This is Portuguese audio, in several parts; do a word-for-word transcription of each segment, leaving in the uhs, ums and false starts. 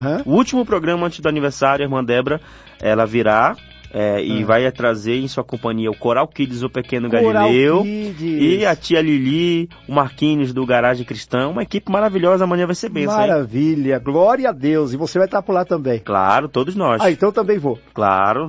Hã? O último programa antes do aniversário, a irmã Débora, ela virá é, e Hã? vai trazer em sua companhia o Coral Kids, o Pequeno Coral Galileu, Kids. e a tia Lili, o Marquinhos do Garagem Cristão. Uma equipe maravilhosa, amanhã vai ser bênção, hein? Maravilha, glória a Deus. E você vai estar por lá também? Claro, todos nós. Ah, então também vou. Claro.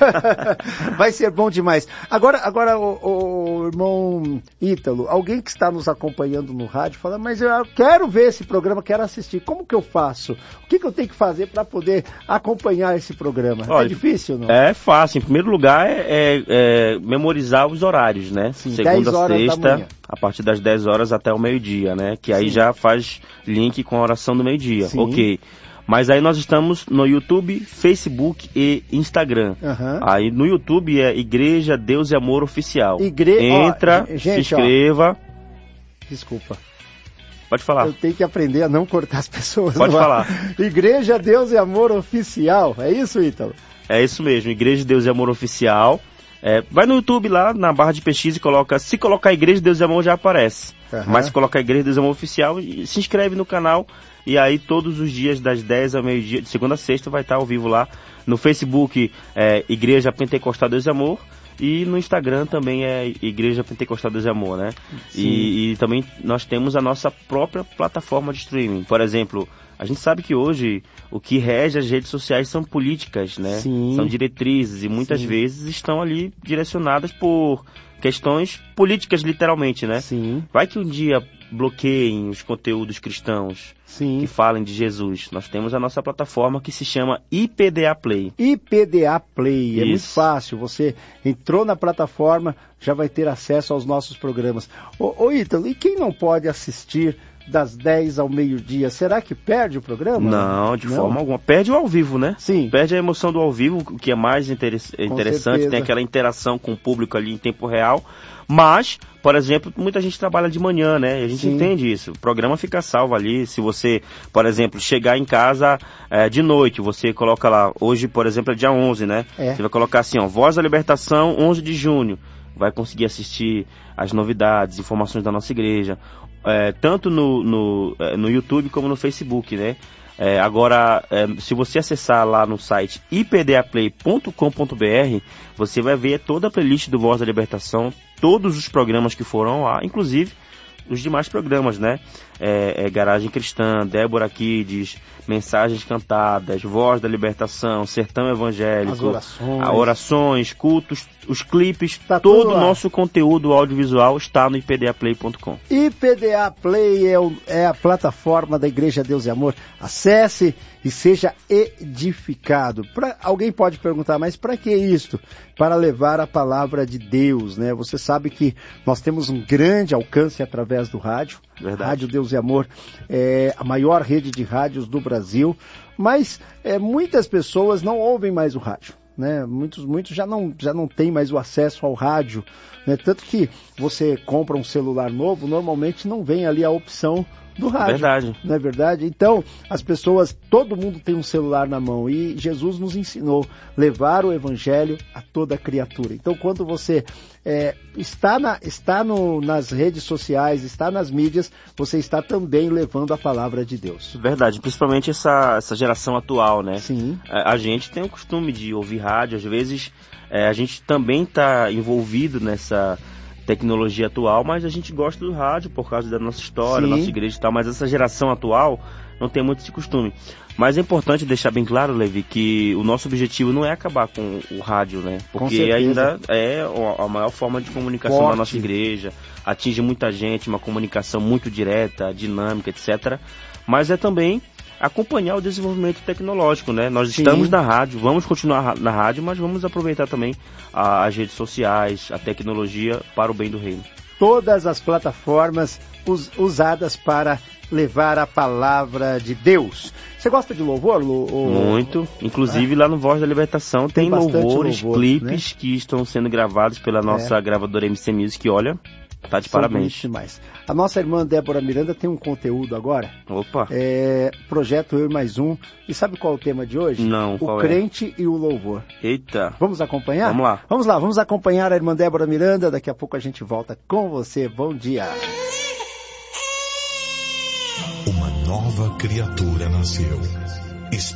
Vai ser bom demais. Agora, agora o, o irmão Ítalo, alguém que está nos acompanhando no rádio, fala, mas eu quero ver esse programa, quero assistir. Como que eu faço? O que, que eu tenho que fazer para poder acompanhar esse programa? Olha, é difícil, não? É fácil. Em primeiro lugar, é, é, é memorizar os horários, né? Sim, segunda a sexta, da a partir das dez horas até o meio-dia, né? Que aí Sim. já faz link com a oração do meio-dia. Sim. Ok. Mas aí nós estamos no YouTube, Facebook e Instagram. Uhum. Aí no YouTube é Igreja Deus e Amor Oficial. Igre... Entra, ó, gente, se inscreva. Ó, desculpa. Pode falar. Eu tenho que aprender a não cortar as pessoas. Pode falar. Igreja Deus e Amor Oficial. É isso, Ítalo? É isso mesmo. Igreja Deus e Amor Oficial. É, vai no YouTube lá, na barra de pesquisa e coloca... Se colocar Igreja Deus e Amor já aparece. Uhum. Mas se colocar Igreja Deus e Amor Oficial, se inscreve no canal. E aí todos os dias das dez ao meio-dia, de segunda a sexta, vai estar ao vivo lá. No Facebook, é, Igreja Pentecostal Deus e Amor. E no Instagram também é Igreja Pentecostal Deus e Amor, né? E, e também nós temos a nossa própria plataforma de streaming. Por exemplo, a gente sabe que hoje o que rege as redes sociais são políticas, né? Sim. São diretrizes e muitas Sim. vezes estão ali direcionadas por questões políticas, literalmente, né? Sim. Vai que um dia bloqueiem os conteúdos cristãos Sim. que falem de Jesus. Nós temos a nossa plataforma que se chama I P D A Play. I P D A Play, Isso. É muito fácil. Você entrou na plataforma, já vai ter acesso aos nossos programas. Ô, ô Ítalo, e quem não pode assistir das dez ao meio-dia, será que perde o programa? Não, de não? forma alguma. Perde o ao vivo, né? Sim. Perde a emoção do ao vivo, o que é mais interess- interessante, certeza. tem aquela interação com o público ali em tempo real. Mas, por exemplo, muita gente trabalha de manhã, né? E a gente Sim. entende isso. O programa fica salvo ali. Se você, por exemplo, chegar em casa é, de noite, você coloca lá, hoje, por exemplo, é dia onze, né? É. Você vai colocar assim, ó, Voz da Libertação, onze de junho. Vai conseguir assistir as novidades, informações da nossa igreja. É, tanto no, no, no YouTube como no Facebook, né? É, agora, é, se você acessar lá no site i p d a play ponto com ponto b r, você vai ver toda a playlist do Voz da Libertação, todos os programas que foram lá, inclusive os demais programas, né? É, é, Garagem Cristã, Débora Kids, Mensagens Cantadas, Voz da Libertação, Sertão Evangélico, As orações, a orações, cultos, os clipes, tá todo o nosso conteúdo audiovisual está no i p d a play ponto com. I P D A Play é, o, é a plataforma da Igreja Deus e Amor. Acesse e seja edificado. Pra, alguém pode perguntar, mas para que isso? Para levar a palavra de Deus, né? Você sabe que nós temos um grande alcance através do rádio. Verdade. Rádio Deus e Amor é a maior rede de rádios do Brasil, mas é, muitas pessoas não ouvem mais o rádio. Né? Muitos, muitos já não, já não têm mais o acesso ao rádio, né? Tanto que você compra um celular novo, normalmente não vem ali a opção do rádio. Verdade. Não é verdade? Então, as pessoas, todo mundo tem um celular na mão e Jesus nos ensinou levar o evangelho a toda criatura. Então, quando você é, está, na, está no, nas redes sociais, está nas mídias, você está também levando a palavra de Deus. Verdade, principalmente essa, essa geração atual, né? Sim. A, a gente tem o costume de ouvir rádio, às vezes é, a gente também está envolvido nessa tecnologia atual, mas a gente gosta do rádio por causa da nossa história, Sim. nossa igreja e tal, mas essa geração atual não tem muito esse costume. Mas é importante deixar bem claro, Levi, que o nosso objetivo não é acabar com o rádio, né? Porque ainda é a maior forma de comunicação Forte. da nossa igreja, atinge muita gente, uma comunicação muito direta, dinâmica, etcétera. Mas é também acompanhar o desenvolvimento tecnológico, né? Nós Sim. estamos na rádio, vamos continuar na rádio, mas vamos aproveitar também a, as redes sociais, a tecnologia para o bem do reino. Todas as plataformas us, usadas para levar a palavra de Deus. Você gosta de louvor, Lu? Ou... Muito. Inclusive é. lá no Voz da Libertação tem, tem louvores, louvor, clipes, né? que estão sendo gravados pela nossa é. gravadora M C Music, olha... Tá de São parabéns. Demais. A nossa irmã Débora Miranda tem um conteúdo agora. Opa. É, projeto Eu e Mais Um. E sabe qual é o tema de hoje? Não, o qual crente é? E o louvor. Eita. Vamos acompanhar? Vamos lá. Vamos lá, vamos acompanhar a irmã Débora Miranda. Daqui a pouco a gente volta com você. Bom dia. Uma nova criatura nasceu.